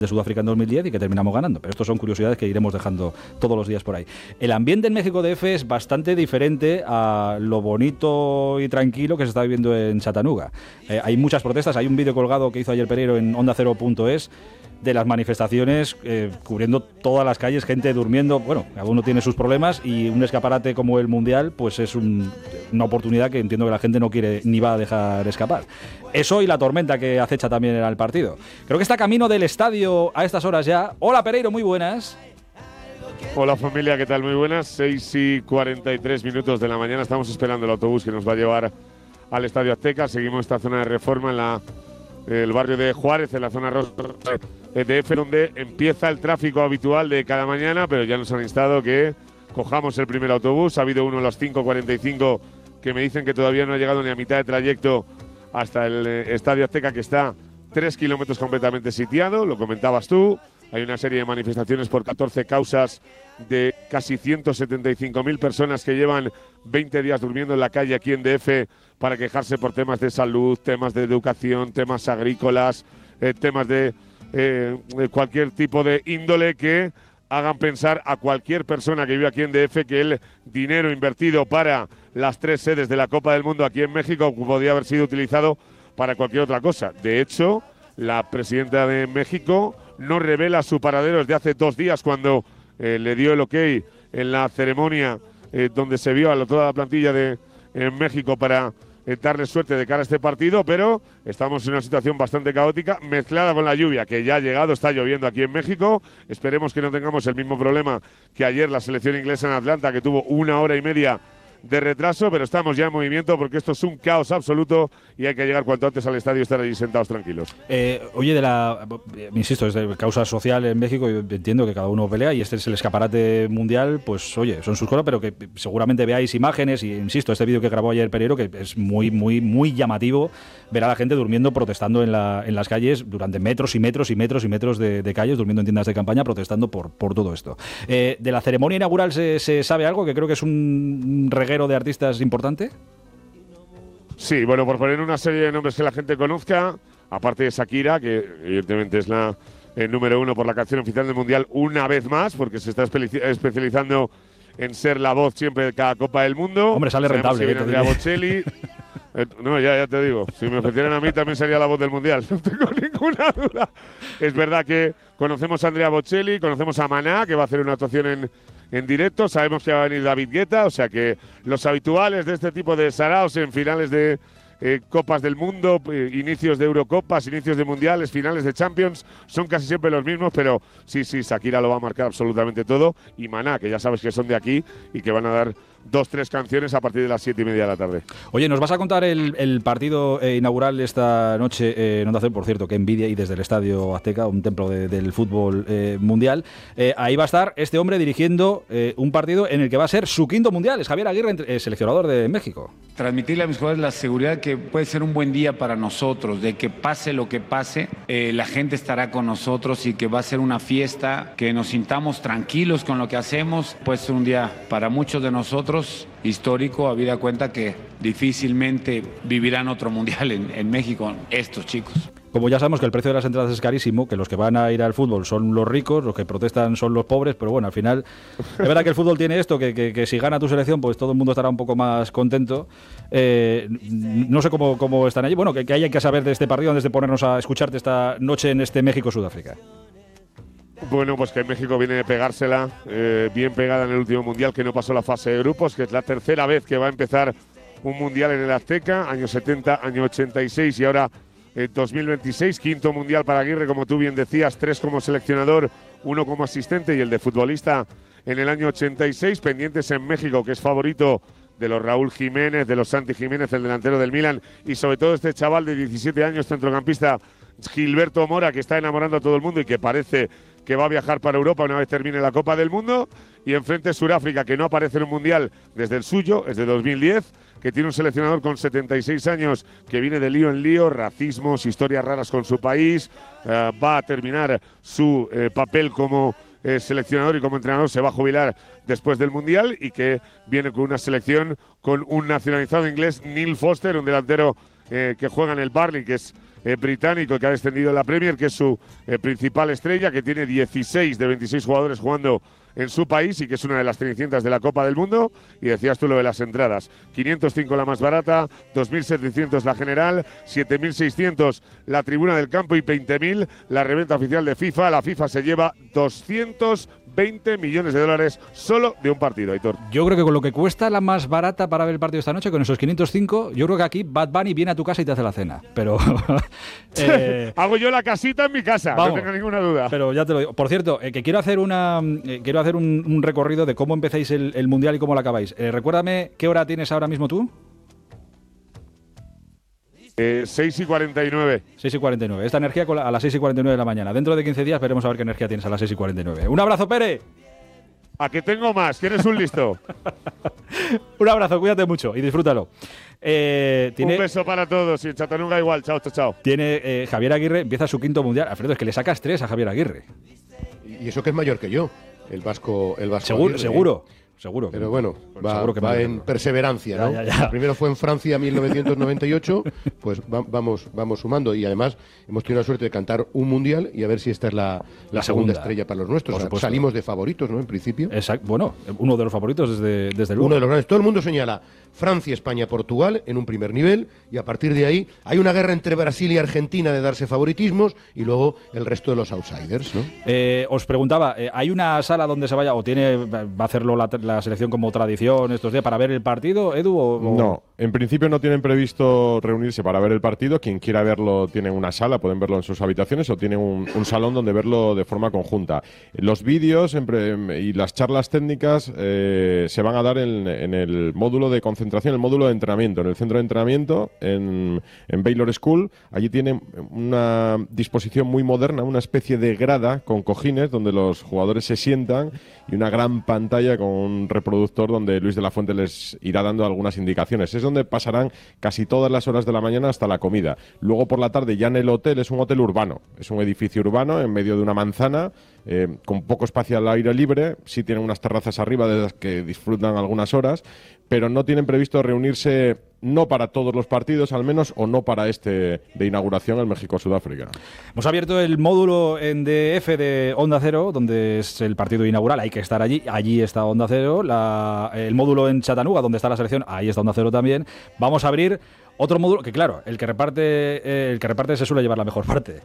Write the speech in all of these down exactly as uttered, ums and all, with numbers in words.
de Sudáfrica en dos mil diez y que terminamos ganando, pero estos son curiosidades que iremos dejando todos los días por ahí. El ambiente en México D F es bastante diferente a lo bonito y tranquilo que se está viviendo en Chattanooga. Eh, hay muchas protestas, hay un vídeo colgado que hizo ayer Pereiro en onda cero punto es de las manifestaciones eh, cubriendo todas las calles, gente durmiendo. Bueno, cada uno tiene sus problemas y un escaparate como el Mundial pues es un, una oportunidad que entiendo que la gente no quiere ni va a dejar escapar. Eso y la tormenta que acecha también en el partido. Creo que está camino del estadio a estas horas ya. Hola Pereiro, muy buenas. Hola familia, ¿qué tal? Muy buenas. seis y cuarenta y tres minutos de la mañana. Estamos esperando el autobús que nos va a llevar al Estadio Azteca. Seguimos esta zona de reforma en la, el barrio de Juárez, en la zona rosa de D F, donde empieza el tráfico habitual de cada mañana, pero ya nos han instado que cojamos el primer autobús. Ha habido uno a las cinco cuarenta y cinco que me dicen que todavía no ha llegado ni a mitad de trayecto hasta el eh, Estadio Azteca, que está tres kilómetros completamente sitiado, lo comentabas tú. Hay una serie de manifestaciones por catorce causas de casi ciento setenta y cinco mil personas que llevan veinte días durmiendo en la calle aquí en D F para quejarse por temas de salud, temas de educación, temas agrícolas, eh, temas de, eh, de cualquier tipo de índole que hagan pensar a cualquier persona que vive aquí en D F que el dinero invertido para las tres sedes de la Copa del Mundo aquí en México podría haber sido utilizado para cualquier otra cosa. De hecho, la presidenta de México no revela su paradero desde hace dos días cuando eh, le dio el ok en la ceremonia eh, donde se vio a toda la plantilla de eh, México para eh, darle suerte de cara a este partido, pero estamos en una situación bastante caótica, mezclada con la lluvia que ya ha llegado, está lloviendo aquí en México. Esperemos que no tengamos el mismo problema que ayer la selección inglesa en Atlanta, que tuvo una hora y media de retraso, pero estamos ya en movimiento porque esto es un caos absoluto y hay que llegar cuanto antes al estadio y estar allí sentados tranquilos. Eh, oye, de la, insisto, es de causa social en México, yo entiendo que cada uno pelea y este es el escaparate mundial, pues oye, son sus cosas, pero que seguramente veáis imágenes y insisto, este vídeo que grabó ayer Pereiro, que es muy, muy, muy llamativo, ver a la gente durmiendo, protestando en, la, en las calles durante metros y metros y metros y metros de, de calles, durmiendo en tiendas de campaña, protestando por, por todo esto. Eh, de la ceremonia inaugural se, se sabe algo, que creo que es un reguero de artistas importante. Sí, bueno, por poner una serie de nombres que la gente conozca, aparte de Shakira, que evidentemente es la el número uno por la canción oficial del Mundial una vez más, porque se está especializando en ser la voz siempre de cada Copa del Mundo. Hombre, sale Sabemos rentable. que viene Andrea Bocelli. eh, no, ya, ya te digo, si me ofrecieran a mí también sería la voz del Mundial, no tengo ninguna duda. Es verdad que conocemos a Andrea Bocelli, conocemos a Maná, que va a hacer una actuación en en directo, sabemos que va a venir David Guetta, o sea que los habituales de este tipo de saraos en finales de eh, Copas del Mundo, eh, inicios de Eurocopas, inicios de Mundiales, finales de Champions, son casi siempre los mismos, pero sí, sí, Shakira lo va a marcar absolutamente todo, y Maná, que ya sabes que son de aquí y que van a dar dos, tres canciones a partir de las siete y media de la tarde. Oye, nos vas a contar el, el partido eh, inaugural esta noche eh, en Onda Cero, por cierto, que envidia, y desde el Estadio Azteca, un templo de, del fútbol eh, mundial. Eh, ahí va a estar este hombre dirigiendo eh, un partido en el que va a ser su quinto mundial. Es Javier Aguirre, eh, seleccionador de México. Transmitirle a mis jugadores la seguridad que puede ser un buen día para nosotros, de que pase lo que pase, eh, la gente estará con nosotros y que va a ser una fiesta, que nos sintamos tranquilos con lo que hacemos. Puede ser un día para muchos de nosotros histórico, habida cuenta que difícilmente vivirán otro mundial en, en México estos chicos. Como ya sabemos que el precio de las entradas es carísimo, que los que van a ir al fútbol son los ricos, los que protestan son los pobres, pero bueno, al final es verdad que el fútbol tiene esto, que, que, que si gana tu selección, pues todo el mundo estará un poco más contento. Eh, no sé cómo, cómo están allí. Bueno, que, que hay que saber de este partido antes de ponernos a escucharte esta noche en este México-Sudáfrica. Bueno, pues que México viene de pegársela, eh, bien pegada en el último Mundial, que no pasó la fase de grupos, que es la tercera vez que va a empezar un Mundial en el Azteca, año setenta, año ochenta y seis y ahora eh, dos mil veintiséis, quinto Mundial para Aguirre, como tú bien decías, tres como seleccionador, uno como asistente y el de futbolista en el año ochenta y seis, pendientes en México, que es favorito de los Raúl Jiménez, de los Santi Jiménez, el delantero del Milan, y sobre todo este chaval de diecisiete años, centrocampista Gilberto Mora, que está enamorando a todo el mundo y que parece que va a viajar para Europa una vez termine la Copa del Mundo, y enfrente Sudáfrica, que no aparece en un Mundial desde el suyo, es de dos mil diez, que tiene un seleccionador con setenta y seis años, que viene de lío en lío, racismos, historias raras con su país, eh, va a terminar su eh, papel como eh, seleccionador y como entrenador, se va a jubilar después del Mundial, y que viene con una selección con un nacionalizado inglés, Neil Foster, un delantero eh, que juega en el Burnley, que es eh, británico que ha descendido en la Premier, que es su eh, principal estrella, que tiene dieciséis de veintiséis jugadores jugando en su país y que es una de las cenicientas de la Copa del Mundo. Y decías tú lo de las entradas, quinientos cinco la más barata, dos mil setecientos la general, siete mil seiscientos la tribuna del campo y veinte mil la reventa oficial de FIFA. La FIFA se lleva doscientos veinte millones de dólares solo de un partido, Aitor. Yo creo que con lo que cuesta la más barata para ver el partido esta noche, con esos quinientos cinco, yo creo que aquí Bad Bunny viene a tu casa y te hace la cena. Pero eh, hago yo la casita en mi casa, vamos, no tengo ninguna duda. Pero ya te lo digo. Por cierto, eh, que quiero hacer una eh, quiero hacer un, un recorrido de cómo empezáis el, el Mundial y cómo lo acabáis. Eh, recuérdame, ¿qué hora tienes ahora mismo tú? Eh, seis y cuarenta y nueve. seis y cuarenta y nueve. Esta energía a las seis y cuarenta y nueve de la mañana. Dentro de quince días veremos a ver qué energía tienes a las seis y cuarenta y nueve. Un abrazo, Pere. ¿A qué tengo más? ¿Quieres un listo? Un abrazo, cuídate mucho y disfrútalo. Eh, tiene, un beso para todos y en Chattanooga igual. Chao, chao, chao. Tiene eh, Javier Aguirre, empieza su quinto Mundial. Alfredo, es que le sacas tres a Javier Aguirre. Y eso que es mayor que yo, el vasco, el vasco Seguro, Aguirre, seguro. Seguro. Pero bueno, va, seguro que va me... en perseverancia, ¿no? Ya, ya, ya. Primero fue en Francia en mil novecientos noventa y ocho, pues va, vamos, vamos sumando. Y además hemos tenido la suerte de cantar un mundial y a ver si esta es la, la, la segunda. segunda estrella para los nuestros. O sea, salimos de favoritos, ¿no? En principio. Exacto. Bueno, uno de los favoritos desde, desde luego. Uno de los grandes. Todo el mundo señala Francia, España, Portugal en un primer nivel y a partir de ahí hay una guerra entre Brasil y Argentina de darse favoritismos y luego el resto de los outsiders, ¿no? Eh, os preguntaba, eh, ¿hay una sala donde se vaya o tiene va a hacerlo la, la selección como tradición estos días para ver el partido, Edu? O, o... No, en principio no tienen previsto reunirse para ver el partido. Quien quiera verlo tiene una sala, pueden verlo en sus habitaciones o tienen un, un salón donde verlo de forma conjunta. Los vídeos y las charlas técnicas eh, se van a dar en, en el módulo de concentración, el módulo de entrenamiento, en el centro de entrenamiento en, en Baylor School. Allí tienen una disposición muy moderna, una especie de grada con cojines donde los jugadores se sientan y una gran pantalla con un reproductor donde Luis de la Fuente les irá dando algunas indicaciones. Es donde pasarán casi todas las horas de la mañana hasta la comida. Luego por la tarde ya en el hotel, es un hotel urbano, es un edificio urbano en medio de una manzana, eh, con poco espacio al aire libre. Sí tienen unas terrazas arriba de las que disfrutan algunas horas, pero no tienen previsto reunirse, no para todos los partidos al menos, o no para este de inauguración en México-Sudáfrica. Hemos abierto el módulo en D F de Onda Cero, donde es el partido inaugural, hay que estar allí, allí está Onda Cero. La, el módulo en Chattanooga, donde está la selección, ahí está Onda Cero también. Vamos a abrir otro módulo, que claro, el que reparte, eh, el que reparte se suele llevar la mejor parte.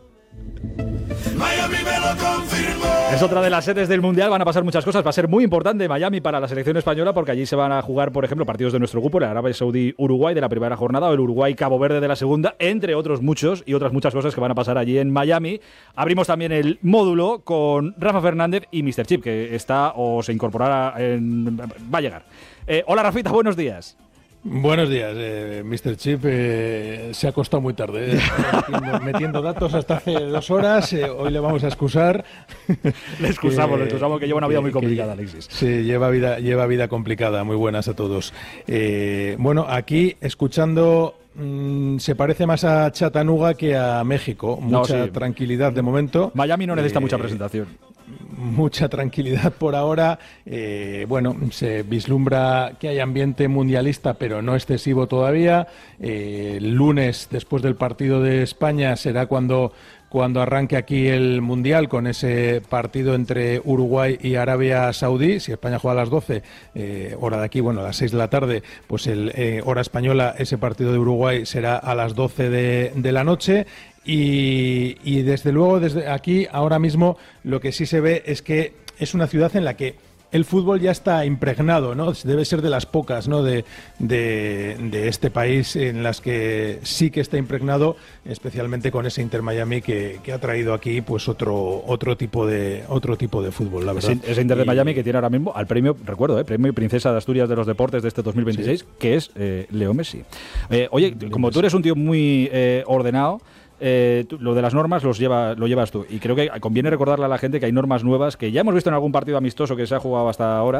Miami me lo confirmó. Es otra de las sedes del Mundial, van a pasar muchas cosas, va a ser muy importante Miami para la selección española porque allí se van a jugar, por ejemplo, partidos de nuestro grupo, el Arabia Saudí-Uruguay de la primera jornada o el Uruguay-Cabo Verde de la segunda, entre otros muchos y otras muchas cosas que van a pasar allí en Miami. Abrimos también el módulo con Rafa Fernández y míster Chip, que está o se incorporará, en, va a llegar. Eh, hola Rafita, buenos días. Buenos días, eh, míster Chip. Eh, se ha acostado muy tarde, eh, metiendo, metiendo datos hasta hace dos horas. Eh, hoy le vamos a excusar. Le excusamos, que, le excusamos que lleva una vida muy complicada, que, Alexis. Sí, lleva vida, lleva vida complicada. Muy buenas a todos. Eh, bueno, aquí escuchando. Mm, se parece más a Chattanooga que a México. Mucha no, sí. tranquilidad de momento. Miami no necesita eh, mucha presentación. Mucha tranquilidad por ahora. Eh, bueno, se vislumbra que hay ambiente mundialista, pero no excesivo todavía. Eh, el lunes, después del partido de España, será cuando cuando arranque aquí el Mundial con ese partido entre Uruguay y Arabia Saudí. Si España juega a las doce, eh, hora de aquí, bueno, a las seis de la tarde, pues el eh, hora española, ese partido de Uruguay será a las doce de, de la noche. Y, y desde luego, desde aquí, ahora mismo, lo que sí se ve es que es una ciudad en la que el fútbol ya está impregnado, ¿no? Debe ser de las pocas, ¿no? De, de, de este país en las que sí que está impregnado, especialmente con ese Inter Miami que, que ha traído aquí, pues otro otro tipo de otro tipo de fútbol, la verdad. Ese, ese Inter de Miami que tiene ahora mismo al premio, recuerdo, ¿eh? Premio Princesa de Asturias de los Deportes de este dos mil veintiséis, sí. que es eh, Leo Messi. Eh, oye, Leo como Messi. Tú eres un tío muy eh, ordenado. Eh, tú, lo de las normas los lleva, lo llevas tú, y creo que conviene recordarle a la gente que hay normas nuevas que ya hemos visto en algún partido amistoso que se ha jugado hasta ahora,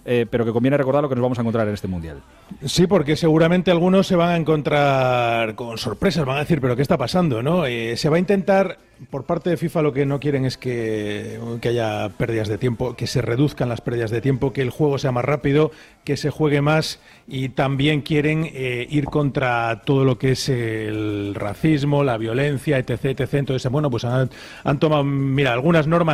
eh, pero que conviene recordar lo que nos vamos a encontrar en este Mundial. Sí, porque seguramente algunos se van a encontrar con sorpresas, van a decir, pero ¿qué está pasando? ¿no? Eh, se va a intentar, por parte de FIFA lo que no quieren es que, que haya pérdidas de tiempo, que se reduzcan las pérdidas de tiempo, que el juego sea más rápido, que se juegue más, y también quieren eh, ir contra todo lo que es el racismo, la violencia, etc, etcétera. Entonces, bueno, pues han, han tomado, mira, algunas normas